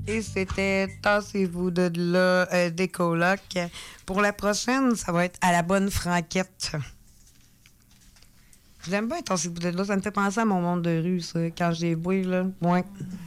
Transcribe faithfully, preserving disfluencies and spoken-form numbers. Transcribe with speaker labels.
Speaker 1: Et c'était Tassez-vous de là, euh, des colocs. Pour la prochaine, ça va être À la bonne franquette. J'aime bien Tassez-vous de là. Ça me fait penser à mon monde de rue, ça, quand j'ai vu, là. Ouais.